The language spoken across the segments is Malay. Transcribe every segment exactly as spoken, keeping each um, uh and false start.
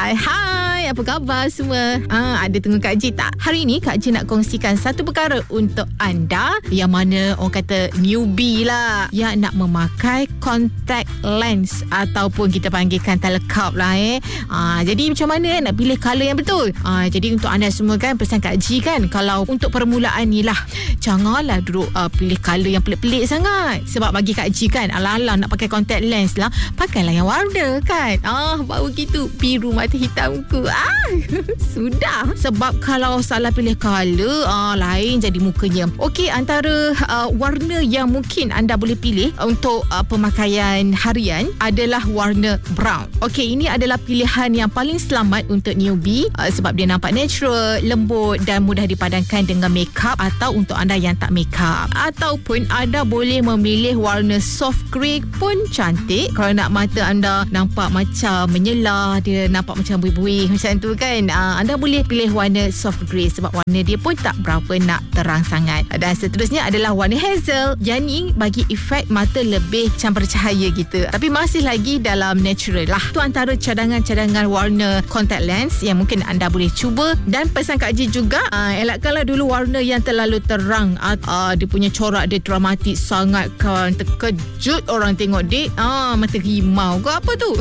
Hai hai, apa khabar semua? Ah, ada tengok Kak Ji tak? Hari ni Kak Ji nak kongsikan satu perkara untuk anda yang mana orang kata newbie lah, yang nak memakai contact lens ataupun kita panggilkan telekap lah eh. Ah, jadi macam mana nak pilih colour yang betul? Ah, jadi untuk anda semua kan, pesan Kak Ji kan, kalau untuk permulaan ni lah, janganlah duduk uh, pilih colour yang pelik-pelik sangat. Sebab bagi Kak Ji kan, ala-ala nak pakai contact lens lah, pakailah yang warna kan. Ah, baru gitu, biru mata hitamku. Ah, sudah. Sebab kalau salah pilih colour, ah, lain jadi mukanya. Okey, antara uh, warna yang mungkin anda boleh pilih untuk uh, pemakaian harian adalah warna brown. Okey, ini adalah pilihan yang paling selamat untuk newbie uh, sebab dia nampak natural, lembut dan mudah dipadankan dengan makeup, atau untuk anda yang tak makeup. Ataupun anda boleh memilih warna soft grey pun cantik. Kalau nak mata anda nampak macam menyelah, dia nampak macam buih-buih macam tu kan, uh, anda boleh pilih warna soft grey sebab warna dia pun tak berapa nak terang sangat. Dan seterusnya adalah warna hazel, yang ni bagi efek mata lebih macam bercahaya gitu, tapi masih lagi dalam natural lah. Tu antara cadangan-cadangan warna contact lens yang mungkin anda boleh cuba. Dan pesan Kak Ji juga, uh, elakkanlah dulu warna yang terlalu terang. Uh, dia punya corak dia dramatik sangat kan, terkejut orang tengok dek, uh, mata rimau ke apa tu.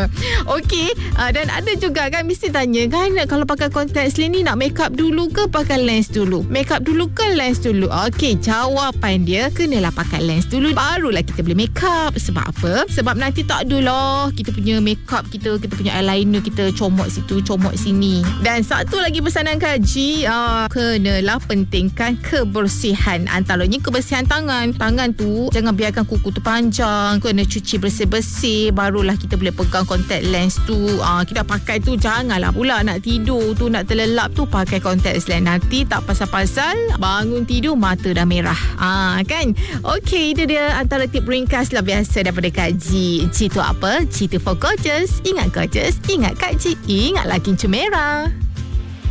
Okey, uh, dan ada juga kan mesti tanya kan, kalau pakai contact lens ni nak makeup dulu ke pakai lens dulu? Makeup dulu ke lens dulu? Okey, jawapan dia kenalah pakai lens dulu, barulah kita boleh makeup. Sebab apa? Sebab nanti tak adalah kita punya makeup kita, kita punya eyeliner kita comot situ, comot sini. Dan satu lagi pesanan Kak Ji, uh, kenalah pentingkan kebersihan. Antaranya kebersihan tangan. Tangan tu jangan biarkan kuku tu panjang, kena cuci bersih-bersih, barulah kita boleh pegang contact lens tu. Uh, kita pakai tu janganlah pula nak tidur tu, nak terlelap tu pakai contact lens, nanti tak pasal-pasal bangun tidur mata dah merah. Ah, kan? Okey, itu dia antara tip ringkas lah biasa daripada Kak Ji. Ji tu apa? Ji tu for gorgeous. Ingat gorgeous, ingat Kak Ji, ingatlah kincu merah.